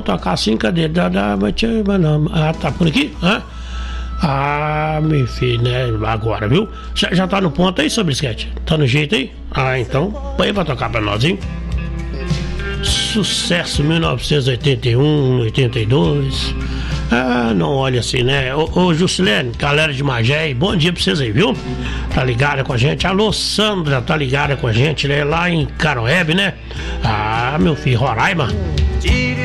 tocar assim, cadê? Ah, tá por aqui? Hã? Ah, meu filho, né? Agora, viu? Já tá no ponto aí, seu Brisquete? Tá no jeito aí? Ah, então, põe pra tocar pra nós, hein? Sucesso 1981, 82. Ah, não olha assim, né? Ô Jusilene, galera de Magé, bom dia pra vocês aí, viu? Tá ligada com a gente. Alô, Sandra, tá ligada com a gente, né? Lá em Caroebe, né? Ah, meu filho, Roraima.